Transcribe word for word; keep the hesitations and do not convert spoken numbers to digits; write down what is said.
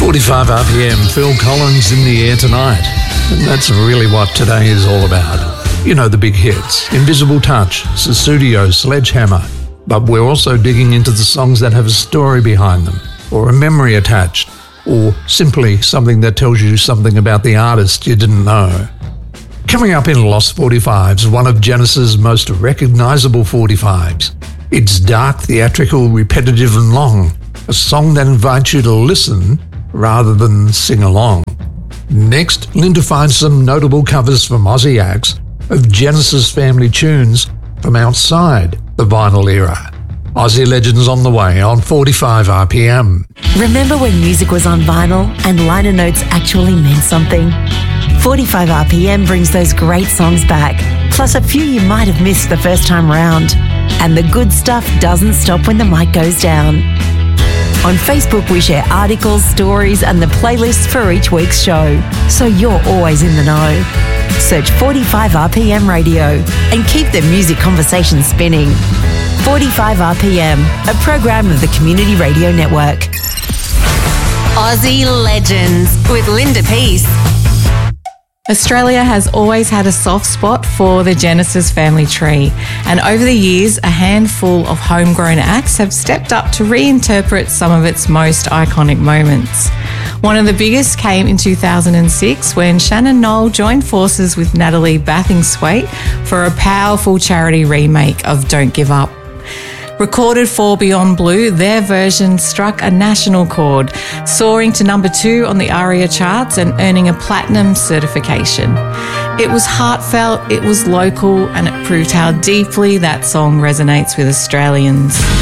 forty-five R P M, Phil Collins in the air tonight. And that's really what today is all about. You know the big hits, Invisible Touch, Sussudio, Sledgehammer. But we're also digging into the songs that have a story behind them, or a memory attached, or simply something that tells you something about the artist you didn't know. Coming up in Lost forty-fives, one of Genesis' most recognisable forty-fives. It's dark, theatrical, repetitive and long, a song that invites you to listen rather than sing along. Next, Linda finds some notable covers from Aussie acts of Genesis family tunes from outside the vinyl era. Aussie Legends on the way on forty-five R P M. Remember when music was on vinyl and liner notes actually meant something? forty-five R P M brings those great songs back, plus a few you might have missed the first time round. And the good stuff doesn't stop when the mic goes down. On Facebook, we share articles, stories, and the playlists for each week's show, so you're always in the know. Search forty-five R P M Radio and keep the music conversation spinning. forty-five R P M, a program of the Community Radio Network. Aussie Legends with Linda Peace. Australia has always had a soft spot for the Genesis family tree, and over the years, a handful of homegrown acts have stepped up to reinterpret some of its most iconic moments. One of the biggest came in two thousand six when Shannon Noll joined forces with Natalie Bathingthwaite for a powerful charity remake of Don't Give Up. Recorded for Beyond Blue, their version struck a national chord, soaring to number two on the ARIA charts and earning a platinum certification. It was heartfelt, it was local, and it proved how deeply that song resonates with Australians.